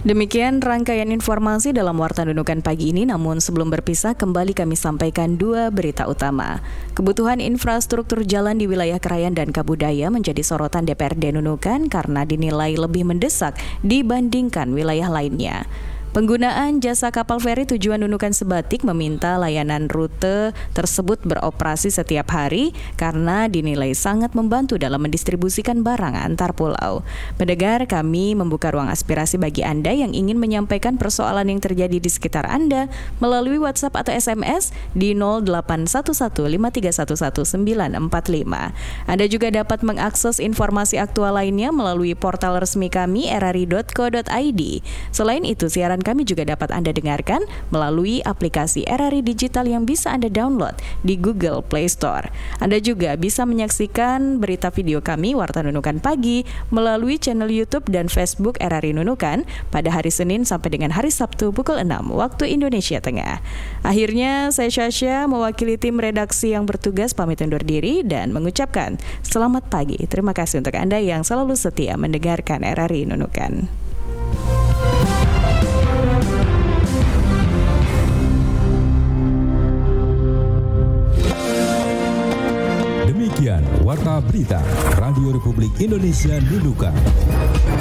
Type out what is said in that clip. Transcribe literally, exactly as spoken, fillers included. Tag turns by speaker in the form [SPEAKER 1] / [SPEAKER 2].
[SPEAKER 1] Demikian rangkaian informasi dalam Warta Nunukan pagi ini, namun sebelum berpisah kembali kami sampaikan dua berita utama. Kebutuhan infrastruktur jalan di wilayah Krayan dan Kabudaya menjadi sorotan D P R D Nunukan karena dinilai lebih mendesak dibandingkan wilayah lainnya. Penggunaan jasa kapal feri tujuan Nunukan Sebatik meminta layanan rute tersebut beroperasi setiap hari karena dinilai sangat membantu dalam mendistribusikan barang antar pulau. Pendengar, kami membuka ruang aspirasi bagi Anda yang ingin menyampaikan persoalan yang terjadi di sekitar Anda melalui WhatsApp atau S M S di nol delapan satu satu lima tiga satu satu sembilan empat lima. Anda juga dapat mengakses informasi aktual lainnya melalui portal resmi kami r r i dot co dot i d. Selain itu, siaran kami juga dapat Anda dengarkan melalui aplikasi R R I Digital yang bisa Anda download di Google Play Store. Anda juga bisa menyaksikan berita video kami Warta Nunukan Pagi melalui channel YouTube dan Facebook R R I Nunukan pada hari Senin sampai dengan hari Sabtu pukul enam waktu Indonesia Tengah. Akhirnya saya Syasha mewakili tim redaksi yang bertugas pamit undur diri dan mengucapkan selamat pagi. Terima kasih untuk Anda yang selalu setia mendengarkan R R I Nunukan.
[SPEAKER 2] Demikian Warta Berita Radio Republik Indonesia Nunukan.